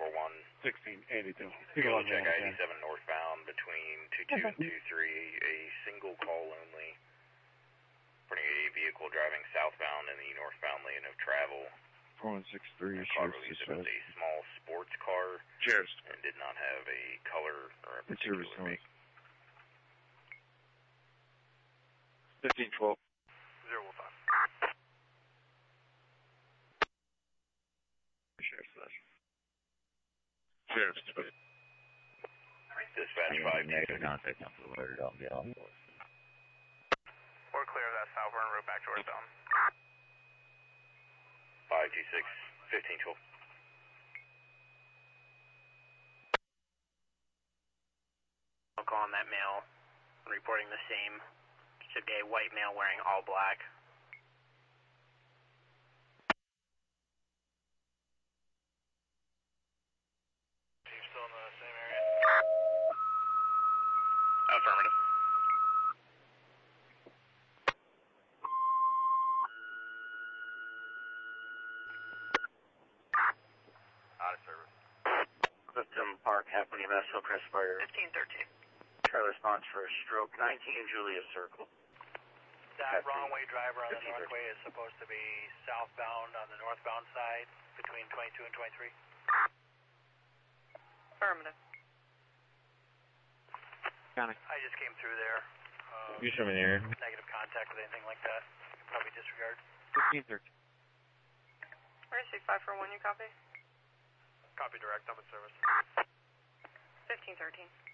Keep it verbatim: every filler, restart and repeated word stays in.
four one. sixteen eighty-two. Fuel check I eighty-seven northbound between two two and two three, a single call only. Reporting a vehicle driving southbound in the northbound lane of travel. four one six three, car release it was a small sports car. Cheers. And did not have a color or a particular make. fifteen twelve. zero one five. Sheriff's slash. Sheriff's slash. Dispatch five two six. Contact number alerted on the off. We're clear of that southbound road back to our zone. five two six, fifteen twelve. I'll call on that male. Reporting the same. Should be a white male wearing all black. Team still in the same area? Affirmative. Out of service. Clifton Park, Happy Vessel, Chris Fire. fifteen thirteen. Try response for a stroke, nineteen Julia Circle. That wrong way driver on the northway is supposed to be southbound on the northbound side between twenty-two and twenty-three. Affirmative. County. I just came through there. Uh, You show me there. negative contact with anything like that. You can probably disregard. fifteen thirteen. Where's six five four one, you copy? Copy direct, I'm in service. fifteen thirteen.